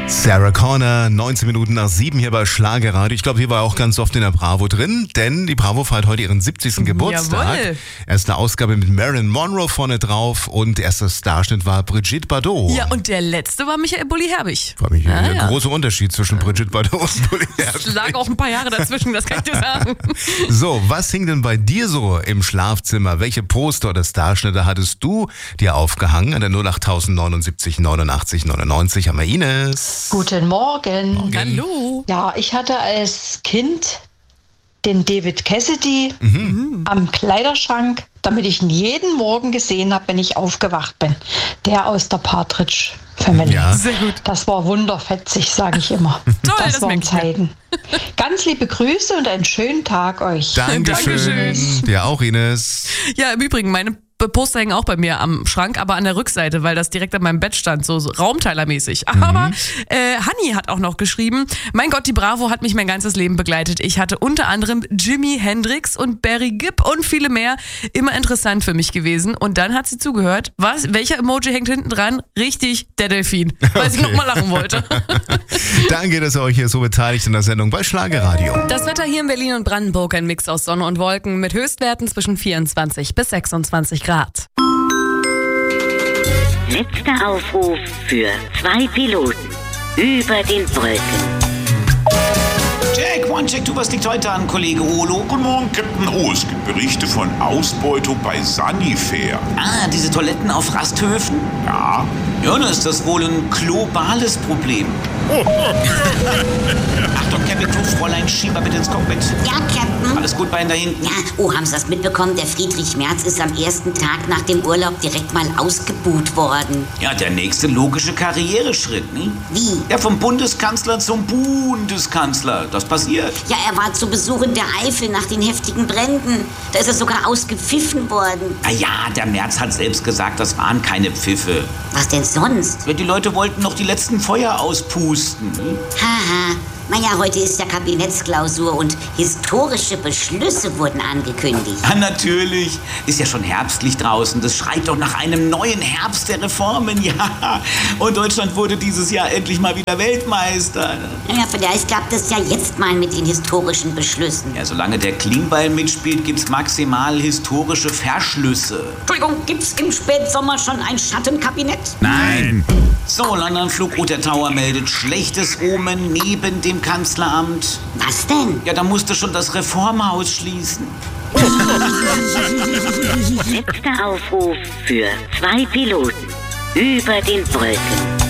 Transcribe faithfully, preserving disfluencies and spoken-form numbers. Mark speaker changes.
Speaker 1: Sarah Connor, neunzehn Minuten nach sieben hier bei Schlagerradio. Ich glaube, hier war auch ganz oft in der Bravo drin, denn die Bravo feiert heute ihren siebzigsten Geburtstag.
Speaker 2: Jawohl.
Speaker 1: Erste Ausgabe mit Marilyn Monroe vorne drauf und erster Starschnitt war Brigitte Bardot.
Speaker 2: Ja, und der letzte war Michael Bulli-Herbig.
Speaker 1: War mich
Speaker 2: Ah,
Speaker 1: der
Speaker 2: ja.
Speaker 1: große Unterschied zwischen Brigitte Bardot und Bulli
Speaker 2: Es lag auch ein paar Jahre dazwischen, das kann ich dir sagen.
Speaker 1: So, was hing denn bei dir so im Schlafzimmer? Welche Poster oder Starschnitte hattest du dir aufgehangen? An der null acht neunundsiebzig neunundachtzig neunundneunzig haben wir Ines.
Speaker 3: Guten Morgen.
Speaker 2: Hallo.
Speaker 3: Ja, ich hatte als Kind den David Cassidy am Kleiderschrank, damit ich ihn jeden Morgen gesehen habe, wenn ich aufgewacht bin. Der aus der Partridge Family.
Speaker 1: Ja.
Speaker 2: Sehr gut.
Speaker 3: Das war wunderfetzig, sage ich immer.
Speaker 2: Toll,
Speaker 3: das,
Speaker 2: das
Speaker 3: waren
Speaker 2: merke ich mir.
Speaker 3: Zeiten. Ganz liebe Grüße und einen schönen Tag euch.
Speaker 1: Dankeschön.
Speaker 2: Dankeschön.
Speaker 1: Dir auch, Ines.
Speaker 2: Ja, im Übrigen, meine Poster hängen auch bei mir am Schrank, aber an der Rückseite, weil das direkt an meinem Bett stand, so, so raumteilermäßig. Aber äh, Hanni hat auch noch geschrieben, mein Gott, die Bravo hat mich mein ganzes Leben begleitet. Ich hatte unter anderem Jimi Hendrix und Barry Gibb und viele mehr. Immer interessant für mich gewesen. Und dann hat sie zugehört. Was? Welcher Emoji hängt hinten dran? Richtig, der Delfin. Weil sie
Speaker 1: Okay.
Speaker 2: nochmal lachen wollte.
Speaker 1: Danke, dass ihr euch hier so beteiligt in der Sendung bei Schlagerradio.
Speaker 2: Das Wetter hier in Berlin und Brandenburg, ein Mix aus Sonne und Wolken mit Höchstwerten zwischen vierundzwanzig bis sechsundzwanzig Grad.
Speaker 4: Letzter Aufruf für zwei Piloten über den Wolken.
Speaker 5: Jack, one check, du, was liegt heute an, Kollege Olo?
Speaker 6: Guten Morgen, Captain O. Es gibt Berichte von Ausbeutung bei Sanifair.
Speaker 5: Ah, diese Toiletten auf Rasthöfen?
Speaker 6: Ja,
Speaker 5: Ja, dann ist das wohl ein globales Problem. Achtung, Captain Two, Fräulein, Schieber bitte ins Cockpit.
Speaker 4: Ja, Captain.
Speaker 5: Alles gut bei Ihnen da hinten?
Speaker 4: Ja, oh, haben Sie das mitbekommen? Der Friedrich Merz ist am ersten Tag nach dem Urlaub direkt mal ausgebuht worden.
Speaker 5: Ja, der nächste logische Karriereschritt, ne?
Speaker 4: Wie?
Speaker 5: Ja, vom Bundeskanzler zum Bundeskanzler. Das passiert.
Speaker 4: Ja, er war zu Besuch in der Eifel nach den heftigen Bränden. Da ist er sogar ausgepfiffen worden.
Speaker 5: Na ja, der Merz hat selbst gesagt, das waren keine Pfiffe.
Speaker 4: Was denn sonst?
Speaker 5: Ja, die Leute wollten noch die letzten Feuer auspusten. Ne?
Speaker 4: Haha. Naja, heute ist ja Kabinettsklausur und historische Beschlüsse wurden angekündigt.
Speaker 5: Ja, natürlich. Ist ja schon herbstlich draußen. Das schreit doch nach einem neuen Herbst der Reformen. Ja. Und Deutschland wurde dieses Jahr endlich mal wieder Weltmeister.
Speaker 4: Naja, vielleicht klappt es ja jetzt mal mit den historischen Beschlüssen.
Speaker 5: Ja, solange der Klingbeil mitspielt, gibt's maximal historische Verschlüsse.
Speaker 4: Entschuldigung, gibt's im Spätsommer schon ein Schattenkabinett?
Speaker 5: Nein. So, London Flugroute Tower meldet schlechtes Omen neben dem Kanzleramt.
Speaker 4: Was denn?
Speaker 5: Ja, da musste schon das Reformhaus schließen.
Speaker 4: Letzter Aufruf für zwei Piloten über den Wolken.